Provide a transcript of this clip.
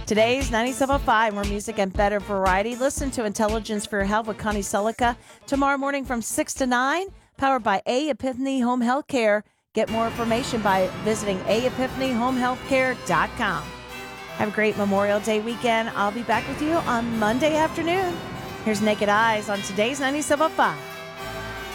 Today's 97.5, more music and better variety. Listen to Intelligence for Your Health with Connie Sullica tomorrow morning from 6 to 9, powered by A Epiphany Home Health Care. Get more information by visiting aepiphanyhomehealthcare.com. Have a great Memorial Day weekend. I'll be back with you on Monday afternoon. Here's Naked Eyes on today's 97.5.